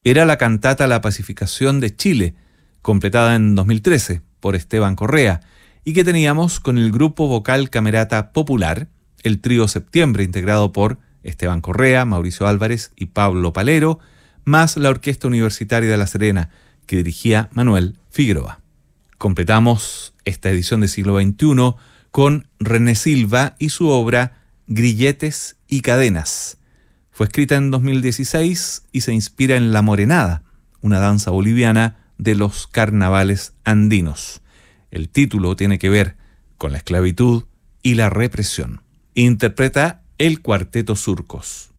era la cantata La Pacificación de Chile, completada en 2013 por Esteban Correa, y que teníamos con el grupo vocal Camerata Popular, el trío Septiembre, integrado por Esteban Correa, Mauricio Álvarez y Pablo Palero, más la Orquesta Universitaria de La Serena, que dirigía Manuel Figueroa. Completamos esta edición de Siglo XXI con René Silva y su obra Grilletes y Cadenas. Fue escrita en 2016 y se inspira en la morenada, una danza boliviana de los carnavales andinos. El título tiene que ver con la esclavitud y la represión. Interpreta el Cuarteto Surcos.